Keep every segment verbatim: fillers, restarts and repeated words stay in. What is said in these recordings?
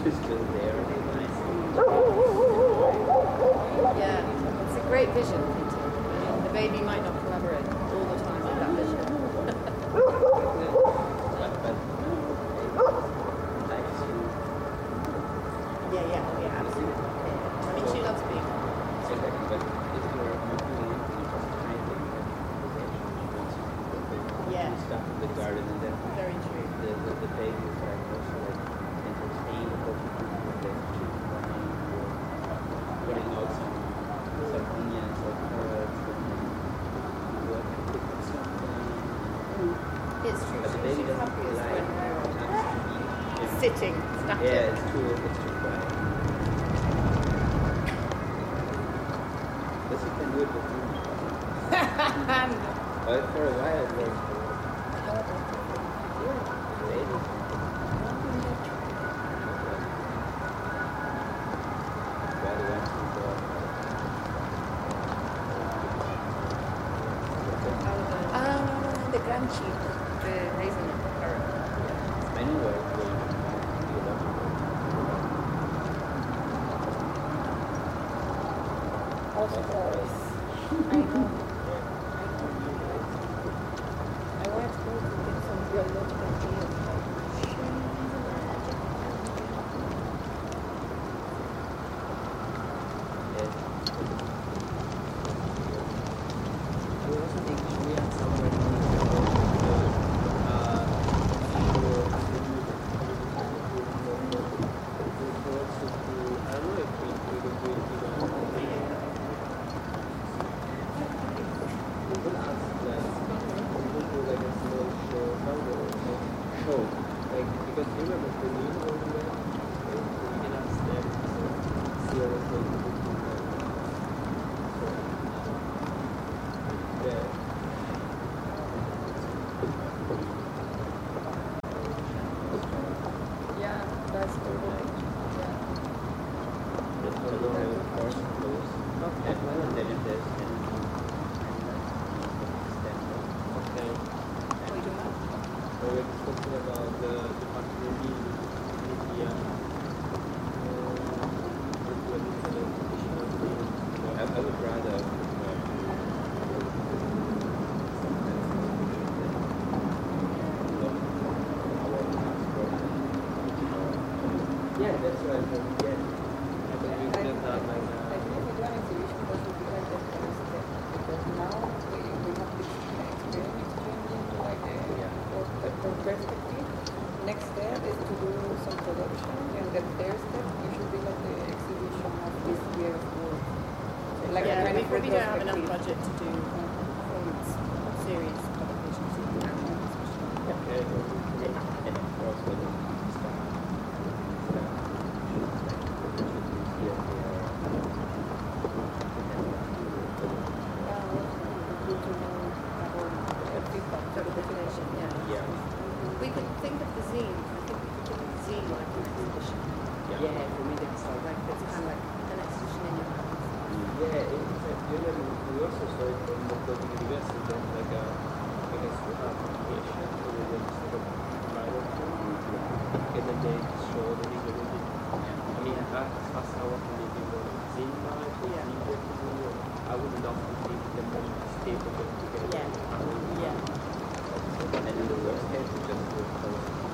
still there. Yeah, it's a great vision, Peter. I mean, the baby might not collaborate all the time with that vision. But, but, Yeah, yeah, yeah, absolutely. Yeah. I mean, she loves being. exactly, but if you're not really into it, just trying to get Yeah. stuff in the garden and then Very true. the, the, the babies are also like entertained or putting out some some onions or carrots and what cook something. It's true. But the She- baby she's doesn't happiest like when they're yeah. sitting, static. Yeah, it's too it's too quiet. But you can do it with me. But for a while it works. Babies. Well, the ones who go Ah, the crunchy, the hazelnut. I know where where you you love it. Of course. I know. I want to go to get some biological deals. Yes. I was also thinking we had somewhere in uh, I don't know if we we could do it to the we could ask that we could do like a small show somewhere like show like because you remember the new over there like, we can ask them to see what they do. Yeah. Yeah, that's cool. Yeah. Just for the course close. Okay. And then it is and okay. What are you doing now? So we're discussing about the the possibility media. I, I would rather. Yeah, that's what I'm saying. Yeah. I think we could have done like I that. think we do an exhibition that would be like the first step because now we, we have this experience changing like the, Yeah. for, for perspective. Next step is to do some production and the third step it should be like the exhibition of this year's work. So like a Yeah, kind we of probably don't have enough retrospective. budget to do performance series publications. Okay. And of course, with the stuff. Definition, yeah. Yeah. We could think of the zine. I think we could think of the zine like an exhibition. Yeah. Yeah, for me that's so like it's kind of like an exhibition in your house. Yeah, in fact, you know, we also saw it from the Coding University, there's like a, like a school application, so they just like a pilot tool, and then they show the legal bit. I mean, as as I was in the video, Zimba, Yeah. I would love to think the most stable get together. Yeah. Yeah. And then in the worst case, we just do it for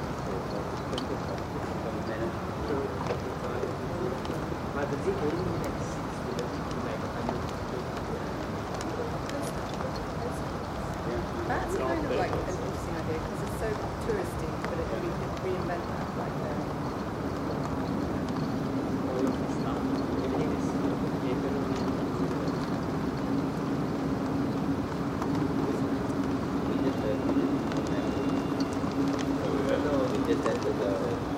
but the thing only makes sense because like I mean, That's kind of like an interesting idea because it's so touristy, but it, we could reinvent that like um, did that with the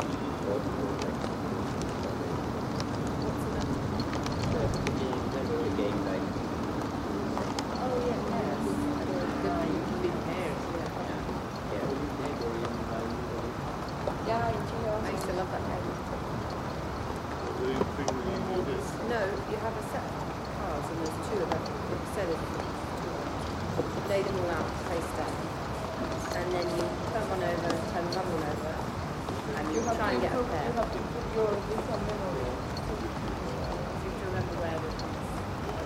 the game like oh yeah, yes. Yeah, in Chile I also. used to love that game. No, you have a set of cards and there's two of them. Instead of lay them all out face down. And then you turn one over, turn another one over, and You you have try to and get put, a pair. you have to put your this on memory. You have to remember where the